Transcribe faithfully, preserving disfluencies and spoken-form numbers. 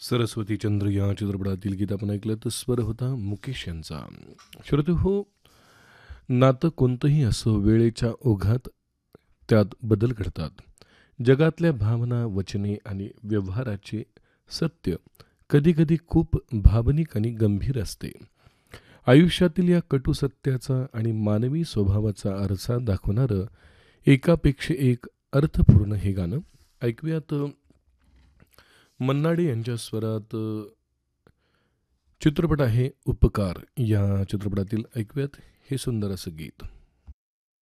सरस्वती चंद्र या चित्रपटातील गीत आपण ऐकलं तर स्वर होता मुकेश यांचा. श्रोते हो, नातं कोणतंही असो, वेळेच्या ओघात त्यात बदल घडतात. जगातल्या भावना, वचने आणि व्यवहाराचे सत्य कधीकधी खूप भावनिक आणि गंभीर असते. आयुष्यातील या कटू सत्याचा आणि मानवी स्वभावाचा आरसा दाखवणारं एकापेक्षा एक अर्थपूर्ण हे गाणं ऐकूयात. मन्नाडे यांच्या स्वरात चित्रपट आहे उपकार. या चित्रपटातील ऐकूयात हे सुंदर असं गीत.